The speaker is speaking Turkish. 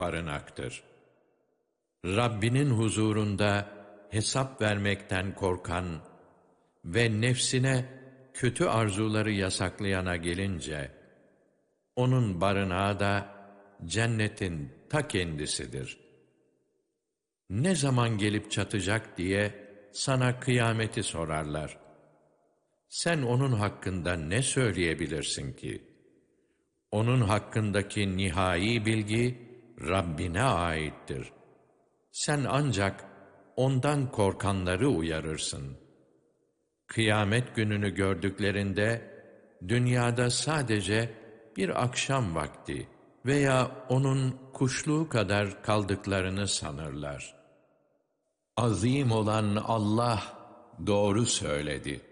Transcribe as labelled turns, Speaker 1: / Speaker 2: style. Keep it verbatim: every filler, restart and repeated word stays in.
Speaker 1: barınaktır. Rabbinin huzurunda hesap vermekten korkan ve nefsine kötü arzuları yasaklayana gelince, onun barınağı da cennetin ta kendisidir. Ne zaman gelip çatacak diye sana kıyameti sorarlar. Sen onun hakkında ne söyleyebilirsin ki? Onun hakkındaki nihai bilgi Rabbine aittir. Sen ancak ondan korkanları uyarırsın. Kıyamet gününü gördüklerinde, dünyada sadece bir akşam vakti veya onun kuşluğu kadar kaldıklarını sanırlar. Azim olan Allah doğru söyledi.